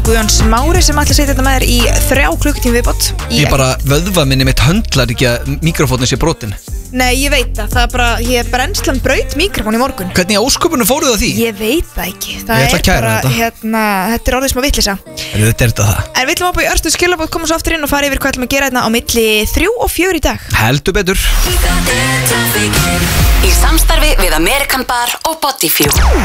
Guðjón Smári sem ætla að setja þetta með þér í 3 klukkutíma viðbót. Ég bara, vöðva minni mitt höndlar ekki að mikrofónin sé brotin. Nei, ég veit það, það er bara, brennslan braut mikrofón í morgun. Hvernig ósköpunum fóruð það því? Ég veit það ekki. Það Ég ætla að kæra bara, þetta. þetta er orðið smá vitleysa. Þetta er það. En við ætlum að í örstu skilabót koma svo aftur inn og fara yfir hvað ætlum að gera hérna á milli 3 og 4 í dag. Heldur betur. Í samstarfi við American Bar og Bodyfew.